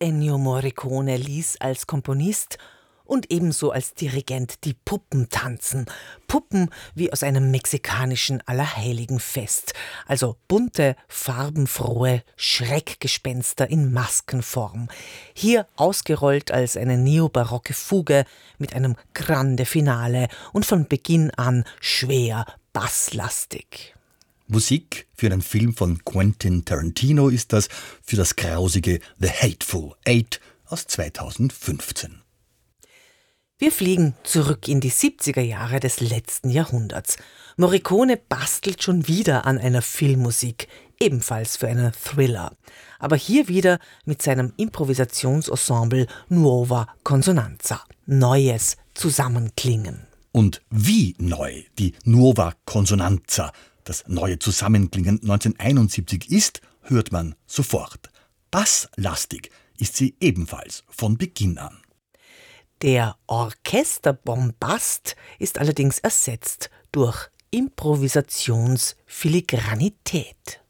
Ennio Morricone ließ als Komponist und ebenso als Dirigent die Puppen tanzen. Puppen wie aus einem mexikanischen Allerheiligenfest. Also bunte, farbenfrohe Schreckgespenster in Maskenform. Hier ausgerollt als eine neobarocke Fuge mit einem Grande Finale und von Beginn an schwer basslastig. Musik für einen Film von Quentin Tarantino ist das für das grausige The Hateful Eight aus 2015. Wir fliegen zurück in die 70er Jahre des letzten Jahrhunderts. Morricone bastelt schon wieder an einer Filmmusik, ebenfalls für einen Thriller. Aber hier wieder mit seinem Improvisationsensemble Nuova Consonanza. Neues Zusammenklingen. Und wie neu die Nuova Consonanza, das neue Zusammenklingen 1971 ist, hört man sofort. Basslastig ist sie ebenfalls von Beginn an. Der Orchesterbombast ist allerdings ersetzt durch Improvisationsfiligranität.